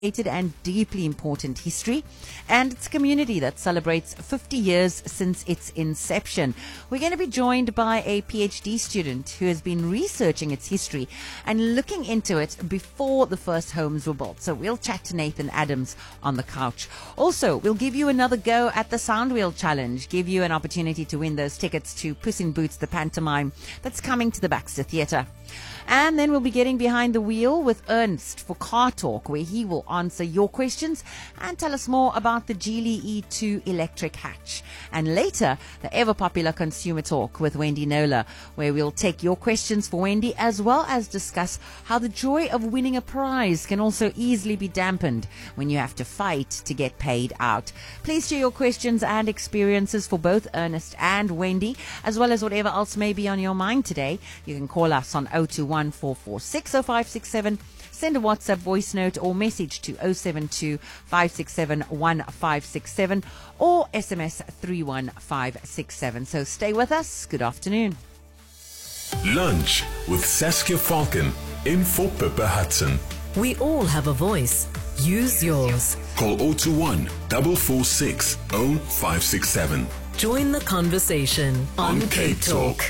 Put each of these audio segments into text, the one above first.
And deeply important history, and it's a community that celebrates 50 years since its inception. We're going to be joined by a PhD student who has been researching its history and looking into it before the first homes were built. So we'll chat to Nathan Adams on the couch. Also, we'll give you another go at the Sound Wheel Challenge, give you an opportunity to win those tickets to Puss in Boots, the pantomime that's coming to the Baxter Theatre. And then we'll be getting behind the wheel with Ernst for Car Talk, where he will answer your questions and tell us more about the Geely E2 electric hatch. And later, the ever-popular Consumer Talk with Wendy Nola, where we'll take your questions for Wendy, as well as discuss how the joy of winning a prize can also easily be dampened when you have to fight to get paid out. Please share your questions and experiences for both Ernest and Wendy, as well as whatever else may be on your mind today. You can call us on 021 446 0567. Send a WhatsApp voice note or message to 072 567 1567 or SMS 31567. So stay with us. Good afternoon. Lunch with Saskia Falcon in for Pippa Hudson. We all have a voice. Use yours. Call 021 446 0567. Join the conversation on Cape Talk.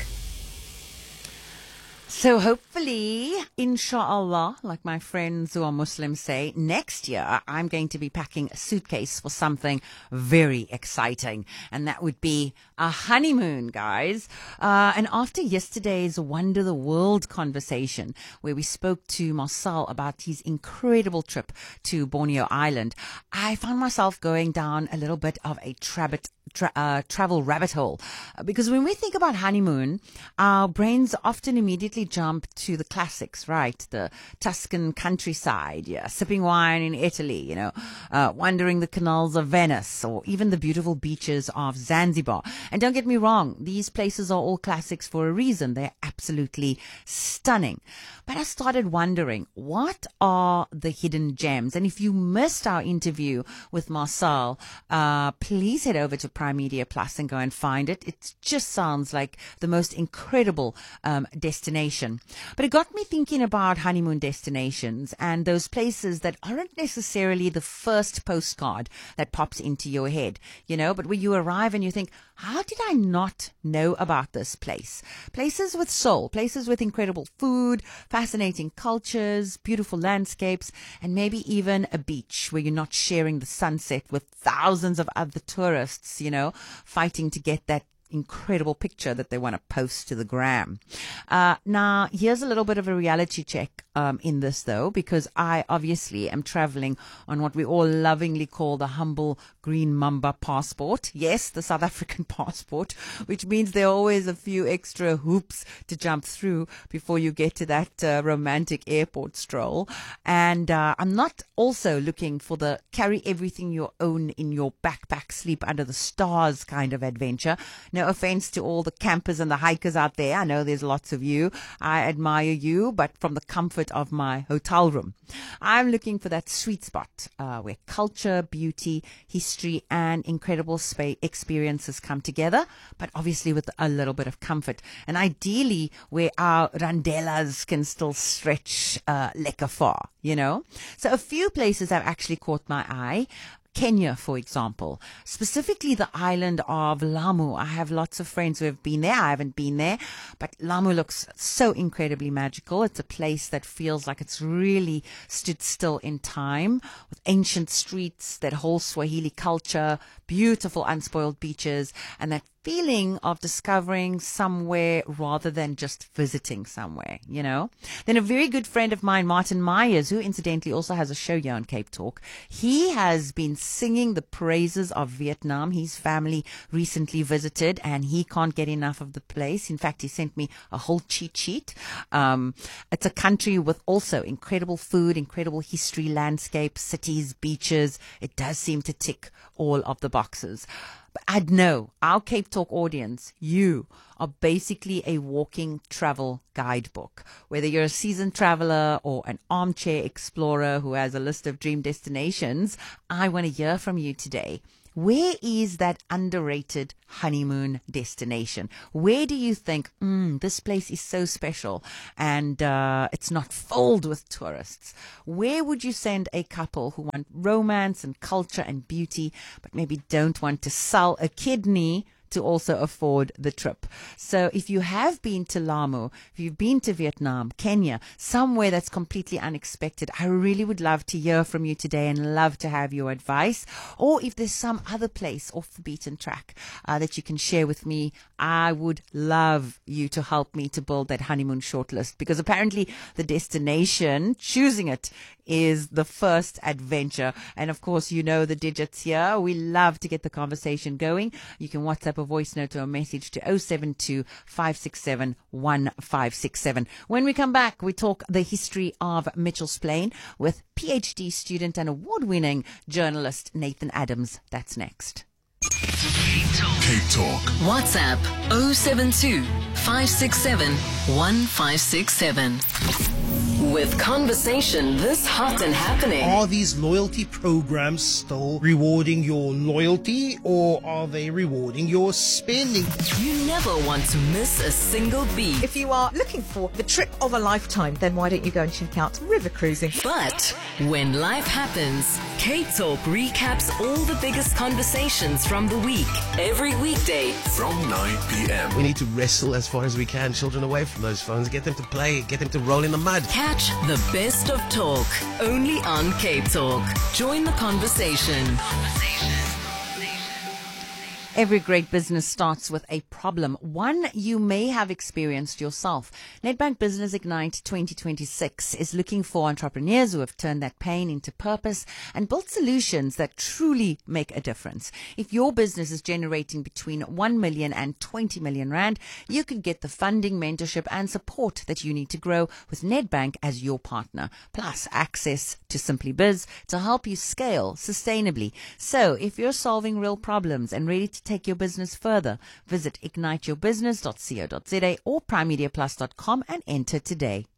So hopefully, inshallah, like my friends who are Muslims say, next year I'm going to be packing a suitcase for something very exciting. And that would be a honeymoon, guys. And after yesterday's Wonder the World conversation, where we spoke to Marcel about his incredible trip to Borneo Island, I found myself going down a little bit of a travel rabbit hole. Because when we think about honeymoon, our brains often immediately jump to the classics, right? The Tuscan countryside, sipping wine in Italy, wandering the canals of Venice, or even the beautiful beaches of Zanzibar. And don't get me wrong, these places are all classics for a reason. They're absolutely stunning. But I started wondering, what are the hidden gems? And if you missed our interview with Marcel, please head over to Prime Media Plus and go and find it. It just sounds like the most incredible destination. But it got me thinking about honeymoon destinations and those places that aren't necessarily the first postcard that pops into your head, but where you arrive and you think, how did I not know about this place? Places with soul, places with incredible food, fascinating cultures, beautiful landscapes, and maybe even a beach where you're not sharing the sunset with thousands of other tourists, fighting to get that incredible picture that they want to post to the gram. Now, here's a little bit of a reality check in this, though, because I obviously am traveling on what we all lovingly call the humble green mamba passport. Yes, the South African passport, which means there are always a few extra hoops to jump through before you get to that romantic airport stroll. And I'm not also looking for the carry everything you own in your backpack, sleep under the stars kind of adventure. No offense to all the campers and the hikers out there. I know there's lots of you. I admire you, but from the comfort of my hotel room. I'm looking for that sweet spot where culture, beauty, history, and incredible experiences come together, but obviously with a little bit of comfort. And ideally where our randelas can still stretch lekker far, So a few places have actually caught my eye. Kenya, for example, specifically the island of Lamu. I have lots of friends who have been there. I haven't been there, but Lamu looks so incredibly magical. It's a place that feels like it's really stood still in time, with ancient streets, that whole Swahili culture, beautiful unspoiled beaches, and that feeling of discovering somewhere rather than just visiting somewhere, Then a very good friend of mine, Martin Myers, who incidentally also has a show here on Cape Talk, he has been singing the praises of Vietnam. His family recently visited and he can't get enough of the place. In fact, he sent me a whole cheat sheet. It's a country with also incredible food, incredible history, landscapes, cities, beaches. It does seem to tick all of the boxes. But I'd know our Cape Talk audience, you are basically a walking travel guidebook. Whether you're a seasoned traveler or an armchair explorer who has a list of dream destinations, I want to hear from you today. Where is that underrated honeymoon destination? Where do you think, this place is so special and it's not filled with tourists? Where would you send a couple who want romance and culture and beauty, but maybe don't want to sell a kidney to also afford the trip? So if you have been to Lamu, if you've been to Vietnam, Kenya, somewhere that's completely unexpected, I really would love to hear from you today and love to have your advice. Or if there's some other place off the beaten track that you can share with me, I would love you to help me to build that honeymoon shortlist, because apparently the destination, choosing it, is the first adventure. And of course, you know the digits here. We love to get the conversation going. You can WhatsApp a voice note or a message to 072 567 1567. When we come back, we talk the history of Mitchell's Plain with PhD student and award-winning journalist Nathan Adams. That's next. Cape Talk. WhatsApp 072 567 1567. With conversation this hot and happening. Are these loyalty programs still rewarding your loyalty, or are they rewarding your spending? You never want to miss a single beat. If you are looking for the trip of a lifetime, then why don't you go and check out River Cruising? But when life happens, Cape Talk recaps all the biggest conversations from the week. Every weekday From 9 p.m. We need to wrestle as far as we can children away from those phones, get them to play, get them to roll in the mud. Catch the best of talk only on Cape Talk. Join the conversation. Every great business starts with a problem, one you may have experienced yourself. Nedbank Business Ignite 2026 is looking for entrepreneurs who have turned that pain into purpose and built solutions that truly make a difference. If your business is generating between 1 million and 20 million rand, you could get the funding, mentorship and support that you need to grow with Nedbank as your partner, plus access to Simply Biz to help you scale sustainably. So if you're solving real problems and ready to take your business further, visit igniteyourbusiness.co.za or primemediaplus.com and enter today.